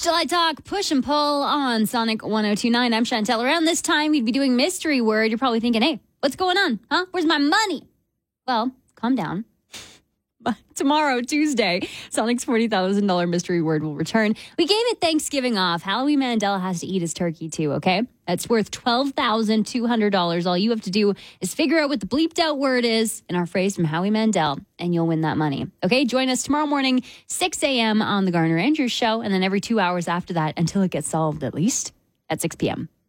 July Talk, push and pull on Sonic 1029. I'm Chantel. Around this time, we'd be doing Mystery Word. You're probably thinking, hey, what's going on? Huh? Where's my money? Well, calm down. Tomorrow, Tuesday, Sonic's $40,000 mystery word will return. We gave it Thanksgiving off. Howie Mandel has to eat his turkey too, okay? That's worth $12,200. All you have to do is figure out what the bleeped out word is in our phrase from Howie Mandel, and you'll win that money. Okay, join us tomorrow morning, 6 a.m. on the Garner Andrews Show, and then every 2 hours after that until it gets solved, at least at 6 p.m.